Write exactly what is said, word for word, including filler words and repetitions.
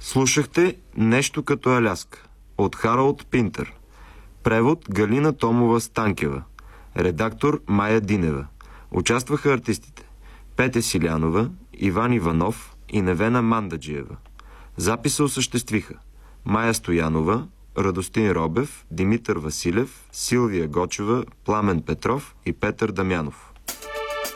Слушахте "Нещо като Аляска" от Харолд Пинтър. Превод Галина Томова Станкева. Редактор Мая Динева. Участваха артистите Петя Силянова, Иван Иванов и Невена Мандаджиева. Записа осъществиха Мая Стоянова, Радостин Робев, Димитър Василев, Силвия Гочева, Пламен Петров и Петър Дамянов.